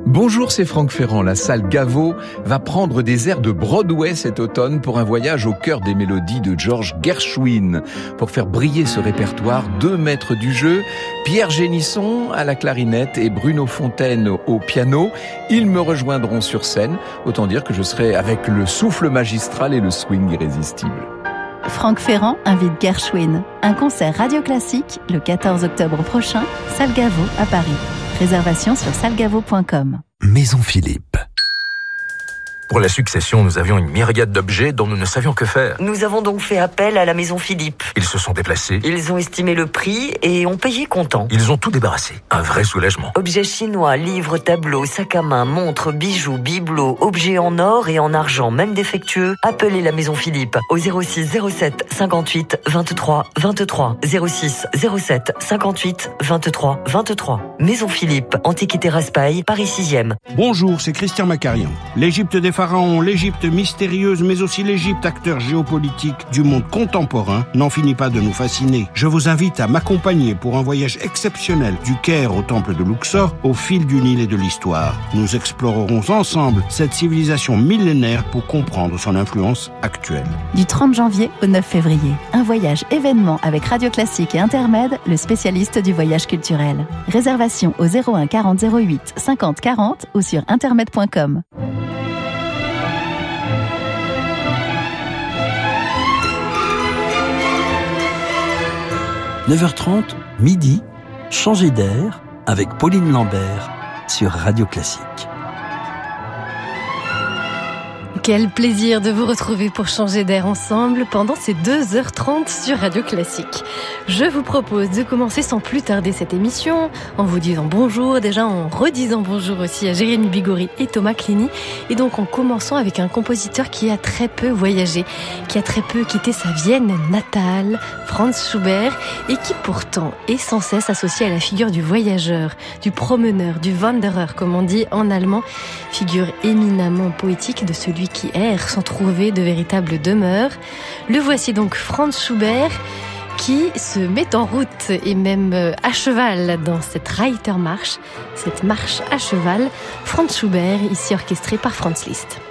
Bonjour, c'est Franck Ferrand. La salle Gaveau va prendre des airs de Broadway cet automne pour un voyage au cœur des mélodies de George Gershwin. Pour faire briller ce répertoire, 2 maîtres du jeu, Pierre Génisson à la clarinette et Bruno Fontaine au piano. Ils me rejoindront sur scène. Autant dire que je serai avec le souffle magistral et le swing irrésistible. Franck Ferrand invite Gershwin. Un concert radio classique le 14 octobre prochain, salle Gaveau à Paris. Réservation sur salgavo.com. Maison Philippe. Pour la succession, nous avions une myriade d'objets dont nous ne savions que faire. Nous avons donc fait appel à la Maison Philippe. Ils se sont déplacés. Ils ont estimé le prix et ont payé comptant. Ils ont tout débarrassé. Un vrai soulagement. Objets chinois, livres, tableaux, sacs à main, montres, bijoux, bibelots, objets en or et en argent, même défectueux. Appelez la Maison Philippe au 06 07 58 23 23. 06 07 58 23 23. Maison Philippe, Antiquité Raspail, Paris 6e. Bonjour, c'est Christian Macarian. L'Égypte des pharaons, l'Égypte mystérieuse, mais aussi l'Égypte acteur géopolitique du monde contemporain n'en finit pas de nous fasciner. Je vous invite à m'accompagner pour un voyage exceptionnel du Caire au temple de Luxor, au fil du Nil et de l'histoire. Nous explorerons ensemble cette civilisation millénaire pour comprendre son influence actuelle. Du 30 janvier au 9 février, un voyage événement avec Radio Classique et Intermed, le spécialiste du voyage culturel. Réservation au 01 40 08 50 40 ou sur intermed.com. « 9h30, midi, changer d'air avec Pauline Lambert sur Radio Classique. Quel plaisir de vous retrouver pour changer d'air ensemble pendant ces 2h30 sur Radio Classique. Je vous propose de commencer sans plus tarder cette émission en vous disant bonjour, déjà en redisant bonjour aussi à Jérémy Bigori et Thomas Clini, et donc en commençant avec un compositeur qui a très peu voyagé, qui a très peu quitté sa Vienne natale, Franz Schubert, et qui pourtant est sans cesse associé à la figure du voyageur, du promeneur, du Wanderer comme on dit en allemand, figure éminemment poétique de celui qui erre sans trouver de véritable demeure. Le voici donc Franz Schubert qui se met en route et même à cheval dans cette Reitermarsch, cette marche à cheval. Franz Schubert, ici orchestré par Franz Liszt.